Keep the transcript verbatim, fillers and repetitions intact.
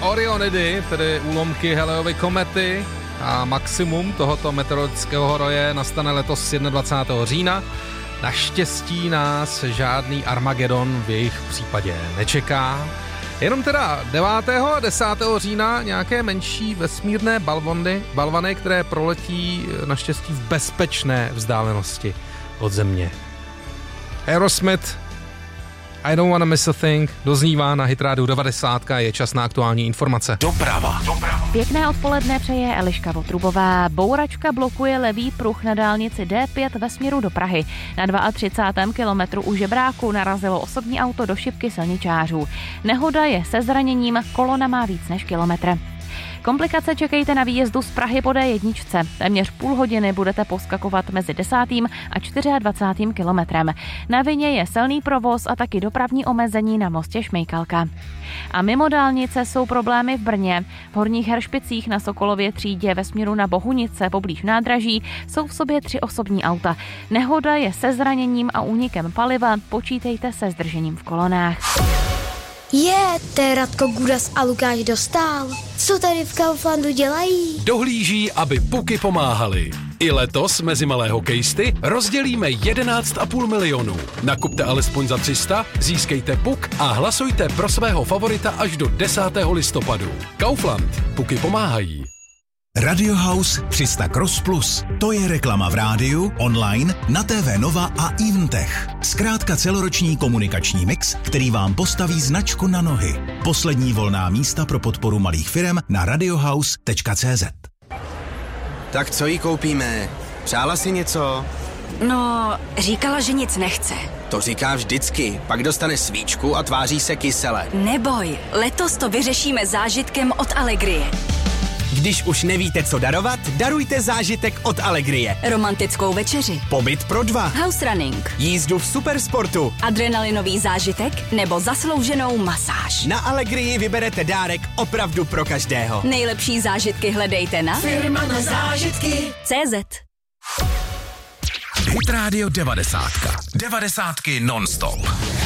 Orionidy, tedy úlomky Halleyovy komety, a maximum tohoto meteorologického horoje nastane letos dvacátého prvního října. Naštěstí nás žádný Armagedon v jejich případě nečeká. Jenom teda devátého a desátého října nějaké menší vesmírné balvony, balvany, které proletí naštěstí v bezpečné vzdálenosti od Země. Aerosmith, I don't wanna miss a thing, doznívá na Hitrádiu devadesát, je čas na aktuální informace. Doprava. Doprava. Pěkné odpoledne přeje Eliška Votrubová. Bouračka blokuje levý pruh na dálnici D pět ve směru do Prahy. Na třicátém druhém kilometru u Žebráku narazilo osobní auto do šipky silničářů. Nehoda je se zraněním, kolona má víc než kilometr. Komplikace čekejte na výjezdu z Prahy po D jedna. Téměř půl hodiny budete poskakovat mezi desátým a dvacátým čtvrtým kilometrem. Na vině je silný provoz a taky dopravní omezení na mostě Šmejkalka. A mimo dálnice jsou problémy v Brně. V Horních Heršpicích na Sokolově třídě ve směru na Bohunice poblíž nádraží jsou v sobě tři osobní auta. Nehoda je se zraněním a únikem paliva, počítejte se zdržením v kolonách. Je, to je Radko Gudas a Lukáš Dostál. Co tady v Kauflandu dělají? Dohlíží, aby puky pomáhaly. I letos mezi malé hokejisty rozdělíme jedenáct a půl milionu. Nakupte alespoň za tři sta, získejte puk a hlasujte pro svého favorita až do desátého listopadu. Kaufland. Puky pomáhají. Radio House tři sta Cross Plus. To je reklama v rádiu, online, na T V Nova a Eventech. Zkrátka celoroční komunikační mix, který vám postaví značku na nohy. Poslední volná místa pro podporu malých firem na radiohouse tečka cé zet. Tak co jí koupíme? Přála si něco? No, říkala, že nic nechce. To říká vždycky, pak dostane svíčku a tváří se kysele. Neboj, letos to vyřešíme zážitkem od Allegrie. Když už nevíte, co darovat, darujte zážitek od Allegrie. Romantickou večeři. Pobyt pro dva. House running. Jízdu v supersportu. Adrenalinový zážitek nebo zaslouženou masáž. Na Allegrii vyberete dárek opravdu pro každého. Nejlepší zážitky hledejte na Firma na zážitky tečka cé zet. Hitrádio devadesát. Devadesátky non-stop.